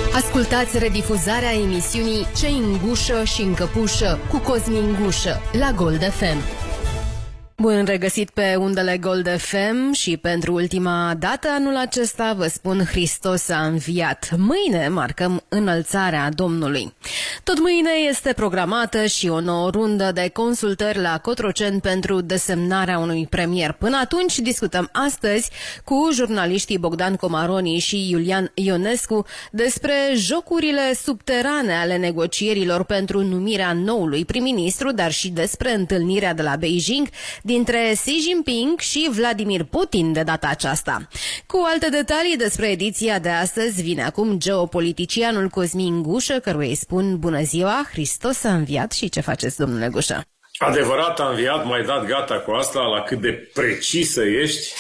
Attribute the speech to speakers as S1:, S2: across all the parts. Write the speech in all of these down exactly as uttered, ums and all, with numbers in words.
S1: Ascultați redifuzarea emisiunii Ce-i în gușă și în căpușă cu Cosmin Gușă la Gold F M. Bun regăsit pe undele Gold F M și pentru ultima dată anul acesta vă spun Hristos a înviat. Mâine marcăm înălțarea Domnului. Tot mâine este programată și o nouă rundă de consultări la Cotroceni pentru desemnarea unui premier. Până atunci discutăm astăzi cu jurnaliștii Bogdan Comaroni și Iulian Ionescu despre jocurile subterane ale negocierilor pentru numirea noului prim-ministru, dar și despre întâlnirea de la Beijing dintre Xi Jinping și Vladimir Putin de data aceasta. Cu alte detalii despre ediția de astăzi vine acum geopoliticianul Cosmin Gușă, căruia îi spun bună ziua, Hristos a înviat și ce faceți, domnule Gușă?
S2: Adevărat a înviat, m-ai dat gata cu asta, la cât de precisă ești.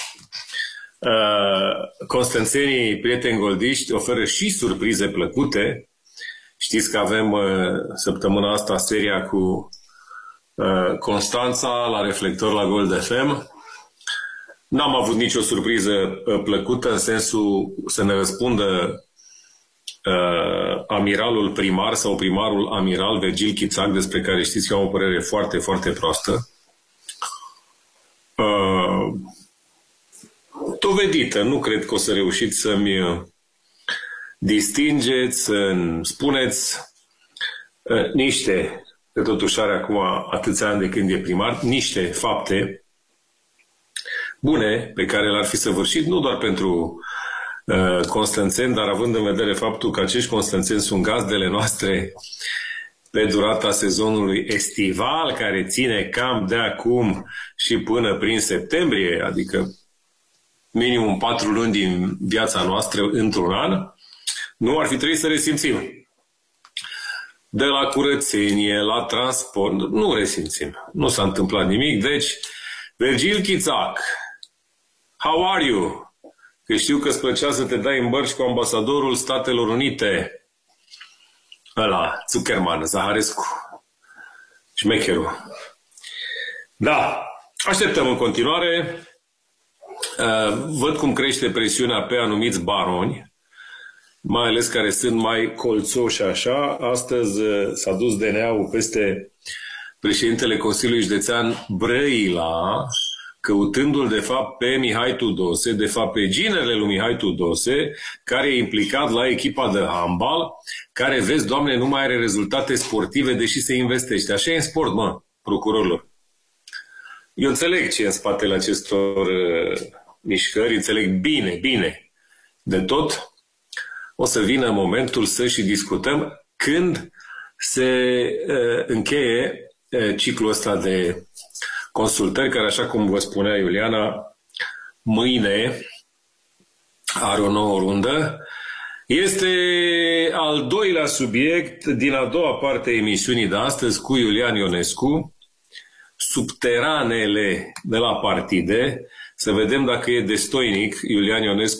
S2: Uh, Constanțenii, prieteni goldiști, oferă și surprize plăcute. Știți că avem uh, săptămâna asta seria cu Constanța la Reflector la Gold F M. N-am avut nicio surpriză plăcută în sensul să ne răspundă uh, amiralul primar sau primarul amiral Virgil Chițac, despre care știți că am o părere foarte, foarte proastă. Uh, dovedită. Nu cred că o să reușiți să-mi distingeți, să-mi spuneți uh, niște, că totuși are acum atâția ani de când e primar, niște fapte bune pe care le-ar fi săvârșit, nu doar pentru uh, constanțeni, dar având în vedere faptul că acești constanțeni sunt gazdele noastre pe durata sezonului estival, care ține cam de acum și până prin septembrie, adică minimum patru luni din viața noastră într-un an, nu ar fi trebuit să resimțim. De la curățenie, la transport, nu resimțim. Nu s-a întâmplat nimic. Deci, Virgil Chițac, how are you? Că știu că îți plăcea să te dai în bărci cu ambasadorul Statelor Unite. Ăla, Zuckerman, Zaharescu. Șmecherul. Da, așteptăm în continuare. Văd cum crește presiunea pe anumiți baroni, mai ales care sunt mai colțoși așa. Astăzi s-a dus D N A-ul peste președintele Consiliului Județean Brăila, căutându-l de fapt pe Mihai Tudose, de fapt pe ginerele lui Mihai Tudose, care e implicat la echipa de handbal, care, vezi, Doamne, nu mai are rezultate sportive, deși se investește. Așa e în sport, mă, procurorilor. Eu înțeleg ce e în spatele acestor uh, mișcări, înțeleg bine, bine de tot. O să vină momentul să și discutăm când se uh, încheie uh, ciclul ăsta de consultări, care, așa cum vă spunea Iuliana, mâine are o nouă rundă. Este al doilea subiect din a doua parte a emisiunii de astăzi cu Iulian Ionescu, subteranele de la partide. Să vedem dacă e destoinic Iulian Ionescu